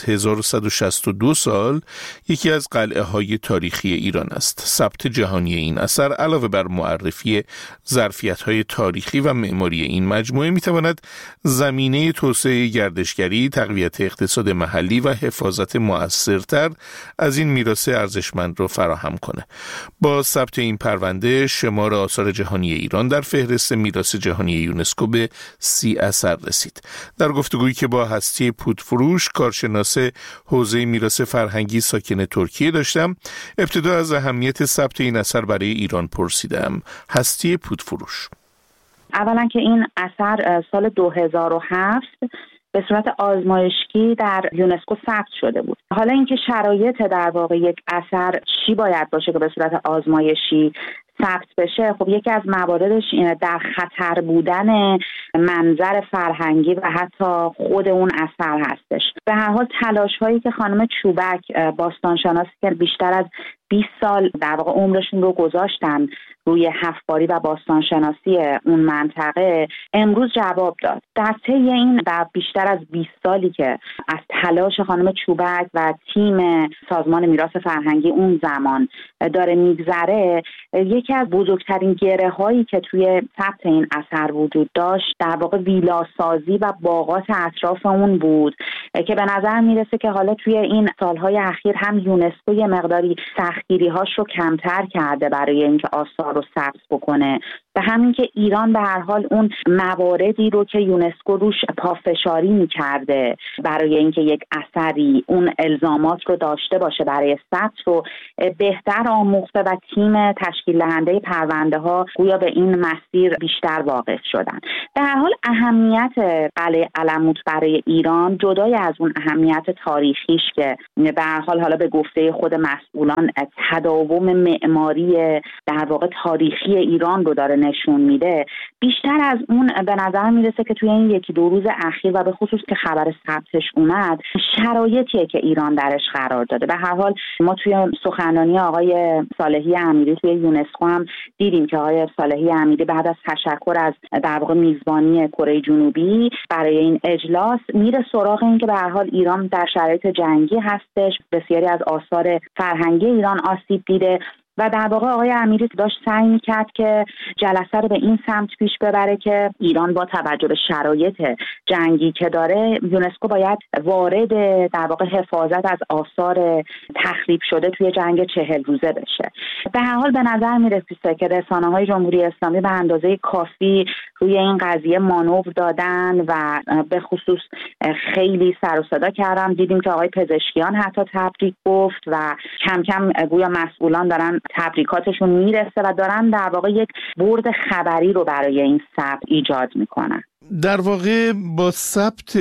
1162 سال یکی از قلعه های تاریخی ایران است. ثبت جهانی این اثر علاوه بر معرفی ظرفیت های تاریخی و معماری این مجموعه میتواند زمینه توسعه گردشگری، تقویت اقتصاد محلی و حفاظت مؤثرتر از این میراث ارزشمند را فراهم کنه. با ثبت این پرونده شمار آثار جهانی ایران در فهرست میراث جهانی یونسکو به 30 اثر رسید. در گفتگویی که با هستی پودفروش، کارشناس حوزه میراث فرهنگی ساکن ترکیه داشتم، ابتدا از اهمیت ثبت این اثر برای ایران پرسیدم. هستی پودفروش: اولا که این اثر سال 2007 به صورت آزمایشی در یونسکو ثبت شده بود. حالا اینکه شرایط در واقع یک اثر چی باید باشه که به صورت آزمایشی ثبت بشه، خب یکی از مواردش در خطر بودن منظر فرهنگی و حتی خود اون اثر هستش. به هر حال تلاش هایی که خانم چوبک، باستانشناسی که بیشتر از 20 سال در واقع عمرشون رو گذاشتن روی حفاری و باستانشناسی اون منطقه، امروز جواب داد. در طی این در بیشتر از 20 سالی که از تلاش خانم چوبک و تیم سازمان میراث فرهنگی اون زمان داره میگذره، یکی از بزرگترین گره هایی که توی ثبت این اثر وجود داشت در واقع ویلاسازی و باغات اطراف اون بود که به نظر میرسه که حالا توی این سالهای اخیر هم یونسکو یه مقداری سختگیری هاش رو کمتر کرده برای اینکه آثار رو ثبت بکنه، و همین که ایران به هر حال اون مواردی رو که یونسکو روش پافشاری می‌کرده برای اینکه یک اثری اون الزامات رو داشته باشه برای ثبت رو بهتر آموخته و تیم تشکیل دهنده پرونده ها گویا به این مسیر بیشتر واقف شدن. در هر حال اهمیت قلعه علموت برای ایران جدای از اون اهمیت تاریخیش که به هر حال حالا به گفته خود مسئولان تداوم معماری در واقع تاریخی ایران رو داره نشون میده، بیشتر از اون به نظر میرسه که توی این یکی دو روز اخیر و به خصوص که خبر ثبتش اومد، شرایطیه که ایران درش قرار داده. به هر حال ما توی سخنرانی آقای صالحی امیری توی یونسکو هم دیدیم که آقای صالحی امیری بعد از تشکر از در واقع میزبانی کره جنوبی برای این اجلاس میره سراغ این که به هر حال ایران در شرایط جنگی هستش، بسیاری از آثار فرهنگی ایران آسیب دیده و در واقع آقای امیری داشت سعی میکرد که جلسه رو به این سمت پیش ببره که ایران با توجه به شرایط جنگی که داره، یونسکو باید وارد در واقع حفاظت از آثار تخریب شده توی جنگ 40 روزه بشه. به هر حال به نظر میرسه که رسانه‌های جمهوری اسلامی به اندازه کافی روی این قضیه مانور دادن و به خصوص خیلی سر و صدا کردن. دیدیم که آقای پزشکیان حتی تبریک گفت و کم کم گویا مسئولان دارن تبریکاتشون میرسه و دارن در واقع یک برد خبری رو برای این ثبت ایجاد میکنن. در واقع با ثبت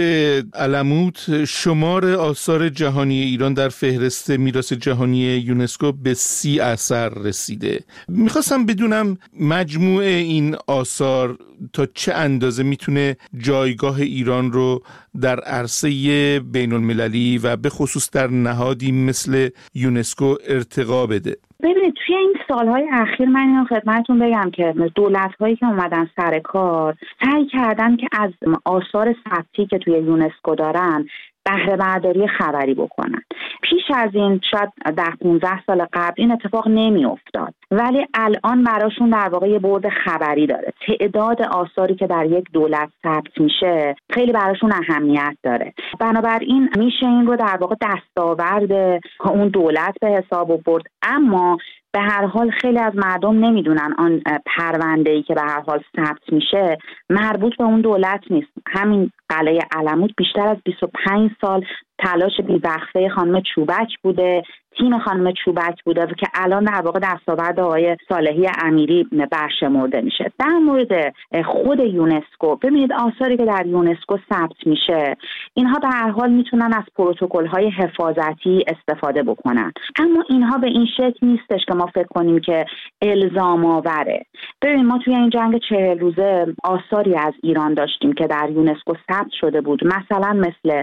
علموت شمار آثار جهانی ایران در فهرست میراث جهانی یونسکو به 30 اثر رسیده. میخواستم بدونم مجموع این آثار تا چه اندازه میتونه جایگاه ایران رو در عرصه بین المللی و به خصوص در نهادی مثل یونسکو ارتقا بده. ببینید توی این سالهای اخیر من اینو خدمتتون بگم که دولت‌هایی که اومدن سر کار سعی کردن که از آثار ثبتی که توی یونسکو دارن بهره برداری خبری بکنن. پیش از این شاید در 15 سال قبل این اتفاق نمی افتاد، ولی الان براشون در واقع یه برد خبری داره. تعداد آثاری که در یک دولت ثبت میشه خیلی براشون اهمیت داره، بنابراین میشه این رو در واقع دستاورد اون دولت به حساب برد. اما به هر حال خیلی از مردم نمیدونن آن پرونده‌ای که به هر حال ثبت میشه مربوط به اون دولت نیست. همین قلعه علموت بیشتر از 25 سال تلاش بی‌وقفه خانم چوبک بوده، تیم خانم چوبک بوده که الان در واقع دستاورد آقای صالحی امیری برشمرده میشه. در مورد خود یونسکو، ببینید آثاری که در یونسکو ثبت میشه اینها به هر حال میتونن از پروتکل‌های حفاظتی استفاده بکنن، اما اینها به این شکل نیستش که ما فکر کنیم که الزام آوره. ببین ما توی این جنگ 40 روزه آثاری از ایران داشتیم که در یونسکو ثبت شده بود، مثلا مثل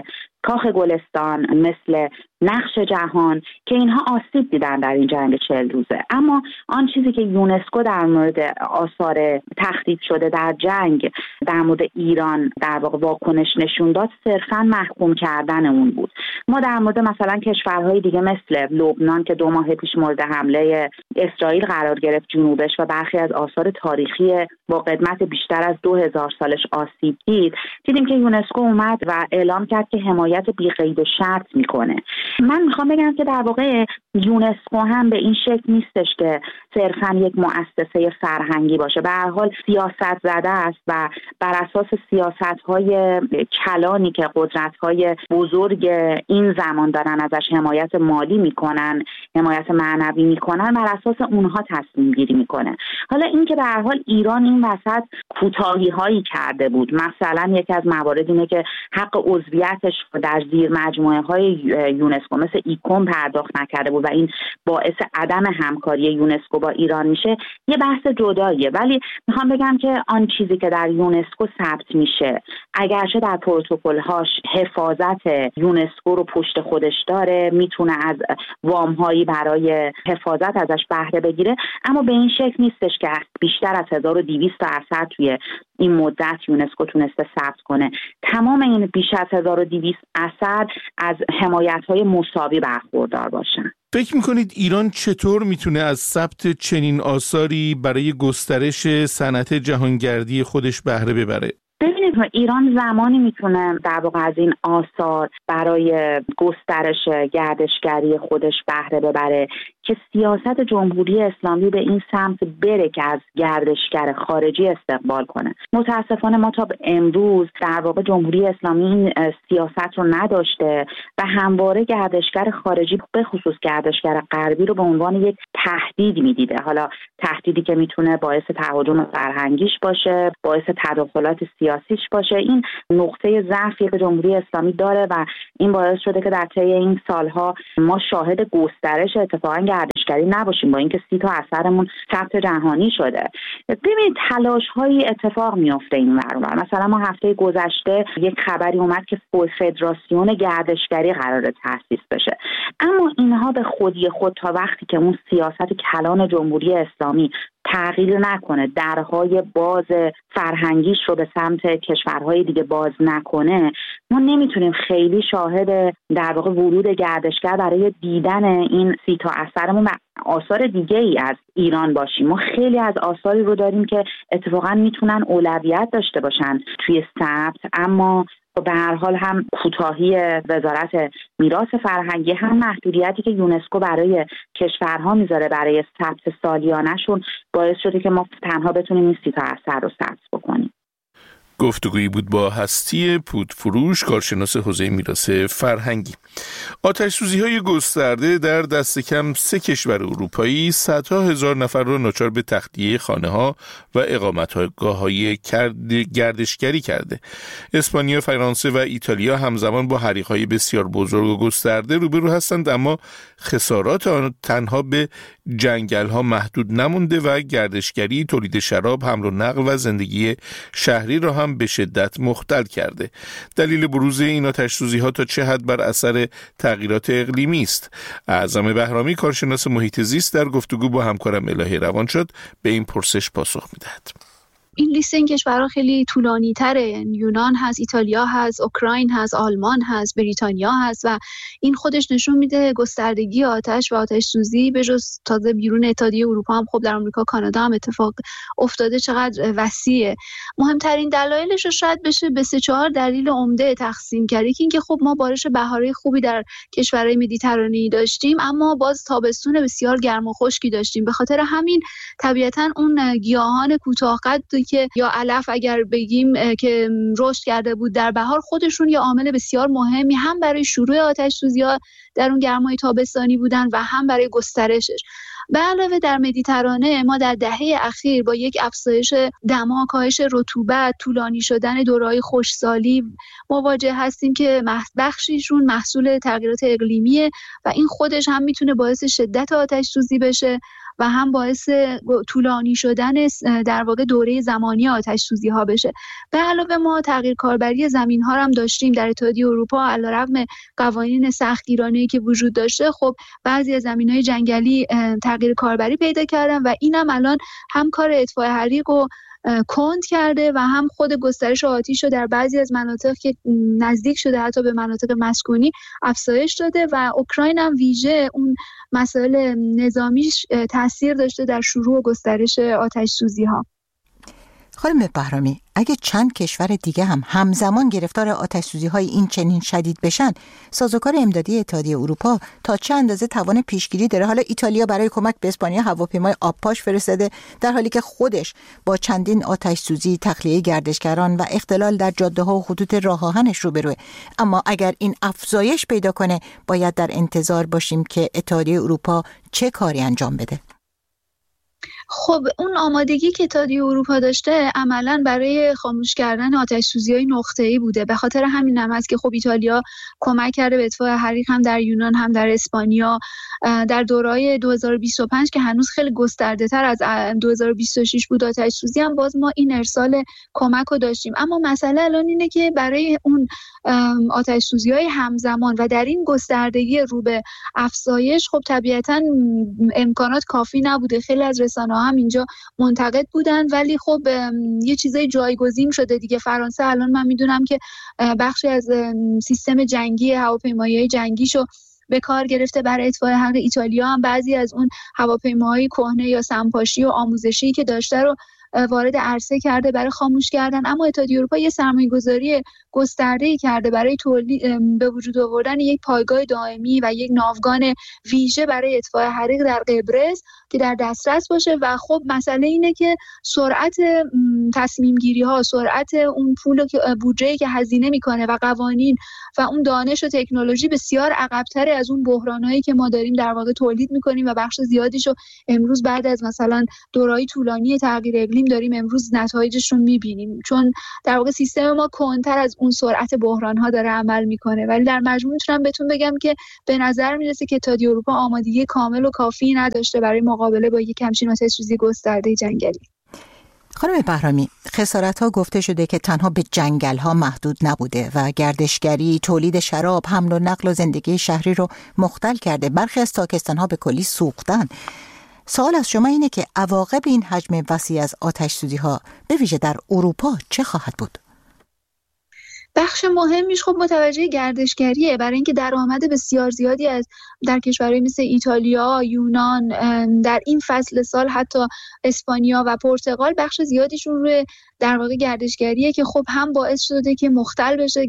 کاخ گلستان، مثل نقش جهان که اینها آسیب دیدن در این جنگ 40 روزه. اما آن چیزی که یونسکو در مورد آثار تخریب شده در جنگ در مورد ایران در واقع واکنش نشون داد، صرفاً محکوم کردن اون بود. ما در مورد مثلا کشورهای دیگه مثل لبنان که 2 ماه پیش مورد حمله اسرائیل قرار گرفت جنوبش و برخی از آثار تاریخی با قدمت بیشتر از 2000 سالش آسیب دید، دیدیم که یونسکو اومد و اعلام کرد که حمایت بی قید و شرط میکنه. من میخوام بگم که در واقع یونسکو هم به این شکل نیستش که صرفاً یک مؤسسه فرهنگی باشه. به هر حال سیاست زده است و بر اساس سیاست‌های کلانی که قدرت‌های بزرگ این زمان دارن ازش حمایت مالی میکنن، حمایت معنوی میکنن، بر اساس اونها تصمیم گیری میکنه. حالا این که به هر حال ایران این وسط کوتاهی‌هایی کرده بود، مثلا یکی از موارد اینه که حق عضویتش در زیر مجموعه‌های یونسکو مثل ایکوم پرداخت نکرده بود و این باعث عدم همکاری یونسکو با ایران میشه، یه بحث جداییه. ولی میخوام بگم که آن چیزی که در یونسکو ثبت میشه، اگرچه در پروتکل‌هاش حفاظت یونسکو رو پشت خودش داره، میتونه از وام‌هایی برای حفاظت ازش بهره بگیره، اما به این شکل نیستش که بیشتر از 1200 تا اثر توی این مدت یونسکو تونسته ثبت کنه. تمام این بیش از 1200 اثر از حمایت‌های مساوی برخوردار باشن. فکر میکنید ایران چطور میتونه از ثبت چنین آثاری برای گسترش صنعت جهانگردی خودش بهره ببره؟ ببینید ایران زمانی میتونه در واقع از این آثار برای گسترش گردشگری خودش بهره ببره که سیاست جمهوری اسلامی به این سمت بره که از گردشگر خارجی استقبال کنه. متاسفانه ما تا امروز در واقع جمهوری اسلامی این سیاست رو نداشته و همواره گردشگر خارجی به خصوص گردشگر غربی رو به عنوان یک تهدید میدیده. حالا تهدیدی که میتونه باعث تهاجم فرهنگیش باشه، باعث تداخلات سیاسیش باشه. این نقطه ضعفی که جمهوری اسلامی داره و این باعث شده که در طی این سالها ما شاهد گسترش اتفاقا گردشگری نباشیم، با اینکه 30 تا اثرمون ثبت جهانی شده. ببینید تلاش‌هایی اتفاق میفته این ور. مثلا ما هفته گذشته یک خبری اومد که فدراسیون گردشگری قراره تأسیس بشه، اما اینها به خودی خود تا وقتی که اون سیاست کلان جمهوری اسلامی تغییر نکنه، درهای باز فرهنگیش رو به سمت کشورهای دیگه باز نکنه، ما نمیتونیم خیلی شاهد در واقع ورود گردشگر برای دیدن این 30 تا اثرمون و آثار دیگه ای از ایران باشیم. ما خیلی از آثاری رو داریم که اتفاقا میتونن اولویت داشته باشن توی ثبت، اما به هر حال هم کوتاهی وزارت میراث فرهنگی، هم محدودیتی که یونسکو برای کشورها میذاره برای ثبت سالیانه‌شون باعث شده که ما تنها بتونیم این 30 تا اثر رو ثبت بکنیم. گفتگویی بود با هستی پودفروش، کارشناس حوزه میراث فرهنگی. آتش‌سوزی‌های گسترده در دست کم 3 کشور اروپایی صدها هزار نفر را ناچار به تخلیه خانه‌ها و اقامتگاه‌های گردشگری کرده. اسپانیا، فرانسه و ایتالیا همزمان با حریق‌های بسیار بزرگ و گسترده روبرو هستند، اما خسارات آن تنها به جنگل‌ها محدود نمونده و گردشگری، تولید شراب، حمل و نقل و زندگی شهری را هم به شدت مختل کرده. دلیل بروز این آتش‌سوزی‌ها تا چه حد بر اثر تغییرات اقلیمی است؟ اعظم بهرامی، کارشناس محیط زیست، در گفتگو با همکارم الهه روانشاد به این پرسش پاسخ می‌دهد. این لیست این کشورها خیلی طولانی تره. یونان هست، ایتالیا هست، اوکراین هست، آلمان هست، بریتانیا هست و این خودش نشون میده گستردگی آتش و آتش سوزی به جز تازه بیرون اتحادیه اروپا هم خب در آمریکا، کانادا هم اتفاق افتاده چقدر وسیعه. مهمترین دلایلش رو شاید بشه به 3-4 دلیل عمده تقسیم کرد. یکی اینکه خب ما بارش بهاری خوبی در کشورهای مدیترانه‌ای داشتیم، اما باز تابستون بسیار گرم و خشکی داشتیم. به خاطر همین طبیعتاً اون گیاهان کوتاه‌قد که یا علف اگر بگیم که رشد کرده بود در بهار، خودشون یه عامل بسیار مهمی هم برای شروع آتش سوزی‌ها در اون گرمای تابستانی بودن و هم برای گسترشش. به علاوه در مدیترانه ما در دهه اخیر با یک افزایش دما، کاهش رطوبت، طولانی شدن دوره‌های خشکسالی مواجه هستیم که بخشیشون محصول تغییرات اقلیمیه و این خودش هم میتونه باعث شدت آتش سوزی بشه و هم باعث طولانی شدن در واقع دوره زمانی آتش سوزی ها بشه. به علاوه ما تغییر کاربری زمین ها هم داشتیم در اتحادیه اروپا. علیرغم قوانین سختگیرانه‌ای که وجود داشته، خب بعضی از زمین‌های جنگلی تغییر کاربری پیدا کردن و اینم الان هم کار اطفاء حریق و کند کرده و هم خود گسترش آتش رو در بعضی از مناطق که نزدیک شده حتی به مناطق مسکونی افزایش داده و اوکراین هم ویژه اون مسائل نظامیش تاثیر داشته در شروع و گسترش آتش سوزی ها. خانم بهرامی، اگه چند کشور دیگه هم همزمان گرفتار آتش سوزی های این چنین شدید بشن، سازوکار امدادی اتحادیه اروپا تا چه اندازه توان پیشگیری داره؟ حالا ایتالیا برای کمک به اسپانیا هواپیمای آبپاش فرستاده، در حالی که خودش با چندین آتش سوزی، تخلیه گردشگران و اختلال در جاده ها و خطوط راه آهنش روبروه. اما اگر این افزایش پیدا کنه، باید در انتظار باشیم که اتحادیه اروپا چه کاری انجام بده؟ خب اون آمادگی که اتحادیه اروپا داشته عملاً برای خاموش کردن آتش سوزی‌های نقطه‌ای بوده. به خاطر همین هم است که خب ایتالیا کمک کرده به اطفاء حریق هم در یونان هم در اسپانیا. در دوره‌های 2025 که هنوز خیلی گسترده‌تر از 2026 بود آتش سوزی، هم باز ما این ارسال کمک رو داشتیم. اما مسئله الان اینه که برای اون آتش سوزی‌های همزمان و در این گستردگی رو به افزایش، خب طبیعتاً امکانات کافی نبوده. خیلی از رسانه‌ها هم اینجا منتقد بودن، ولی خب یه چیزای جایگزین شده دیگه. فرانسه الان من میدونم که بخشی از سیستم جنگی هواپیمایی‌های جنگیشو به کار گرفته برای اطفاء حریق. ایتالیا هم بعضی از اون هواپیماهای کهنه یا سمپاشی و آموزشی که داشته رو وارد عرصه کرده برای خاموش کردن. اما اتحادیه اروپا یه سرمایه‌گذاری گسترده‌ای کرده برای به وجود آوردن یک پایگاه دائمی و یک ناوگان ویژه برای اطفاء حریق در قبرس که در دسترس باشه. و خب مسئله اینه که سرعت تصمیم گیری ها، سرعت اون پول بودجه‌ای که هزینه میکنه و قوانین و اون دانش و تکنولوژی بسیار عقب‌تر از اون بحرانایی که ما داریم در واقع تولید میکنیم و بخش زیادیشو امروز بعد از مثلا دوره‌های طولانی تغییر اقلیم داریم امروز نتایجش رو میبینیم، چون در واقع سیستم ما کندتر از اون سرعت بحران‌ها داره عمل میکنه. ولی در مجموع میتونم بهتون بگم که به نظر میرسه که اتحادیه اروپا آمادگی کامل و کافی نداشته برای مقابله با یک همچین آتش سوزی گسترده جنگلی. خانم بهرامی، خسارت‌ها گفته شده که تنها به جنگل‌ها محدود نبوده و گردشگری، تولید شراب، حمل و نقل و زندگی شهری رو مختل کرده. برخی از تاکستان‌ها به کلی سوختن. سوال از شما اینه که عواقب این حجم وسیع از آتش سوزی‌ها به ویژه در اروپا چه خواهد بود؟ بخش مهمیش خب متوجه گردشگریه، برای اینکه درآمد بسیار زیادی از در کشورهای مثل ایتالیا، یونان، در این فصل سال حتی اسپانیا و پرتغال بخش زیادیشون روی در واقع گردشگریه که خب هم باعث شده که مختل بشه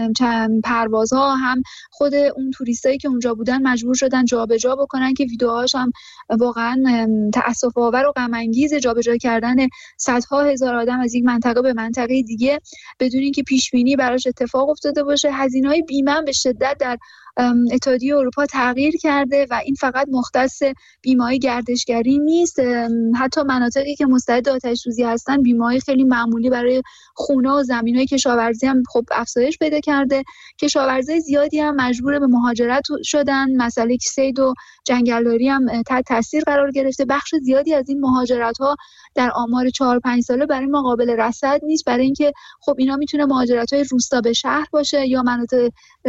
پروازها، هم خود اون توریستایی که اونجا بودن مجبور شدن جابجا بکنن که ویدیوهاش هم واقعا تأسف آور و غم انگیز، جابجا کردن صدها هزار آدم از یک منطقه به منطقه دیگه بدون اینکه پیش بینی براش اتفاق افتاده باشه. هزینه‌های بیمه به شدت در اتحادیه اروپا تغییر کرده و این فقط مختص بیمه‌های گردشگری نیست. حتی مناطقی که مستعد آتش سوزی هستن بیمه‌های خیلی معمولی برای خونه و زمین‌های کشاورزی هم خب افزایش پیدا کرده. کشاورزای زیادی هم مجبور به مهاجرت شدن. مسئله صید و جنگلداری هم تحت تاثیر قرار گرفته. بخش زیادی از این مهاجرت‌ها در آمار 4-5 ساله برای ما قابل رصد نیست، برای اینکه خب اینا میتونه مهاجرت‌های روستا به شهر باشه یا مناطق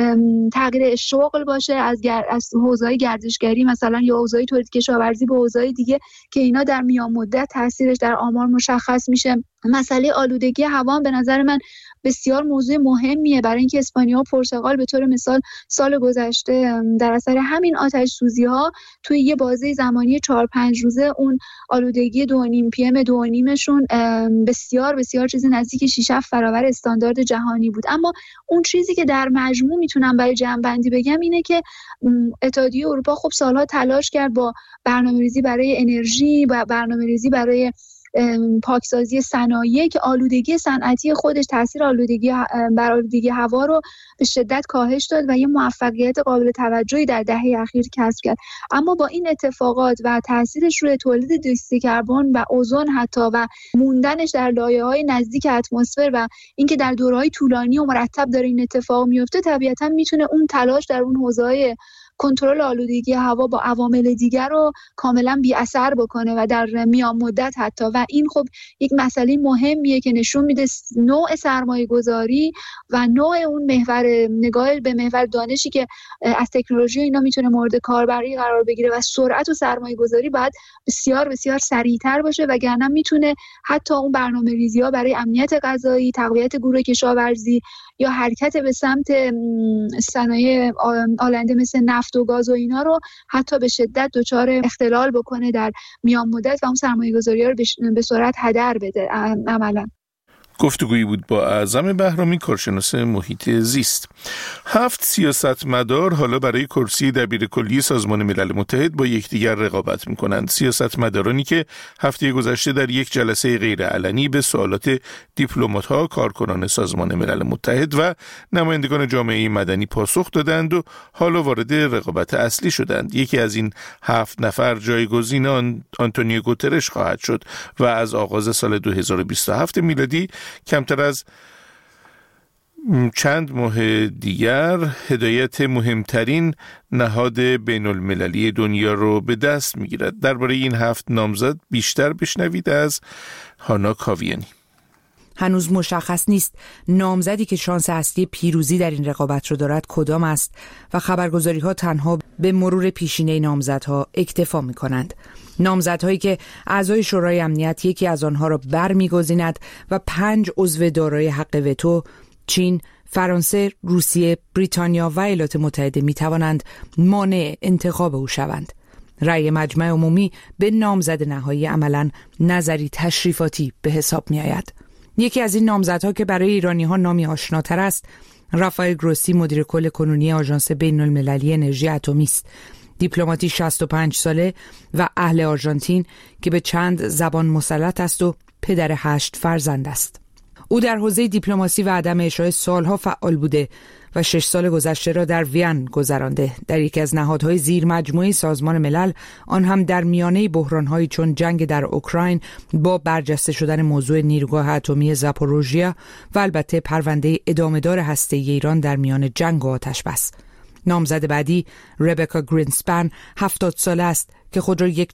تغییر شغل باشه از حوزه‌های گردشگری مثلا یا حوزه‌های تولید کشاورزی به حوزه‌های دیگه که اینا در میان مدت تاثیرش در آمار مشخص میشه. مسئله آلودگی هوا به نظر من بسیار موضوع مهمیه، برای اینکه اسپانیا و پرتغال به طور مثال سال گذشته در اثر همین آتش سوزی‌ها توی یه بازه زمانی 4-5 روزه اون آلودگی 2.5 PM 2.5شون بسیار بسیار چیزی نزدیک 6-7 برابر استاندارد جهانی بود. اما اون چیزی که در مجموع میتونم برای جمع‌بندی بگم اینه که اتحادیه اروپا خب سالها تلاش کرد با برنامه‌ریزی برای انرژی و برنامه‌ریزی برای پاکسازی صنایع که آلودگی صنعتی خودش تاثیر بر آلودگی هوا رو به شدت کاهش داد و یه موفقیت قابل توجهی در دهه اخیر کسب کرد. اما با این اتفاقات و تاثیرش روی تولید دیوکسید کربن و اوزون حتی و موندنش در لایه‌های نزدیک اتمسفر و اینکه در دوره‌های طولانی و مرتب داره این اتفاق میفته، طبیعتاً میتونه اون تلاش در اون حوزه‌های کنترل آلودگی هوا با عوامل دیگر رو کاملا بی اثر بکنه و در میان مدت حتی. و این خب یک مسئله مهمیه که نشون میده نوع سرمایه گذاری و نوع اون محور نگاه به محور دانشی که از تکنولوژی اینا میتونه مورد کاربری قرار بگیره و سرعت و سرمایه گذاری باید بسیار بسیار سریعتر باشه، وگرنه میتونه حتی اون برنامه‌ریزی‌ها برای امنیت غذایی، تقویت گروه کشاورزی یا حرکت به سمت صنایع آلنده مثل نفت و گاز و اینا رو حتی به شدت دچار اختلال بکنه در میان مدت و اون سرمایه‌گذاری‌ها رو به سرعت هدر بده عملاً. گفتگویی بود با اعظم بهرامی، کارشناس محیط زیست. 7 سیاستمدار حالا برای کرسی دبیرکلی سازمان ملل متحد با یکدیگر رقابت می‌کنند. سیاستمدارانی که هفته گذشته در یک جلسه غیرعلنی به سوالات دیپلمات‌ها، کارکنان سازمان ملل متحد و نمایندگان جامعه مدنی پاسخ دادند و حالا وارد رقابت اصلی شدند. یکی از این 7 نفر جایگزین آنتونیو گوترش خواهد شد و از آغاز سال 2027 میلادی کمتر از چند ماه دیگر هدایت مهمترین نهاد بین المللی دنیا رو به دست میگیرد. درباره این 7 نامزد بیشتر بشنوید از هانا کاویانی. هنوز مشخص نیست نامزدی که شانس اصلی پیروزی در این رقابت رو دارد کدام است و خبرگزاری‌ها تنها به مرور پیشینه نامزدها اکتفا می‌کنند. نامزدهایی که اعضای شورای امنیت یکی از آنها را برمی‌گزیند و 5 عضو دارای حق وتو، چین، فرانسه، روسیه، بریتانیا و ایالات متحده می‌توانند مانع انتخاب او شوند. رأی مجمع عمومی به نامزد نهایی عملاً نظری تشریفاتی به حساب می‌آید. یکی از این نامزدها که برای ایرانی‌ها نامی آشناتر است، رافائل گروسی، مدیر کل کنونی آژانس بین المللی انرژی اتمی است. دیپلماتی 65 ساله و اهل آرژانتین که به چند زبان مسلط است و پدر 8 فرزند است. او در حوزه دیپلماسی و عدم اشاعه سالها فعال بوده و 6 سال گذشته را در وین گذرانده، در یکی از نهادهای زیر مجموعه سازمان ملل، آن هم در میانه بحران‌هایی چون جنگ در اوکراین با برجسته شدن موضوع نیروگاه اتمی زاپوروژیا و البته پرونده ادامه‌دار هسته‌ای ایران در میان جنگ و آتش‌بس. نامزد بعدی ربکا گرینسپن 70 ساله است که خود را یک